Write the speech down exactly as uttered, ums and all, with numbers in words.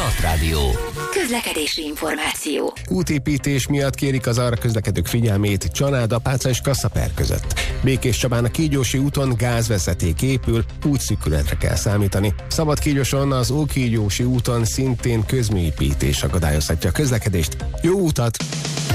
Startrádió. Közlekedési információ. Útépítés miatt kérik az arra közlekedők figyelmét Csanád, Páca és Kassa-Per között. Békés Csabán a Kígyósi úton gázvezeték épül, útszűkületre kell számítani. Szabadkígyóson az Ókígyósi úton szintén közműépítés akadályozhatja a közlekedést. Jó utat!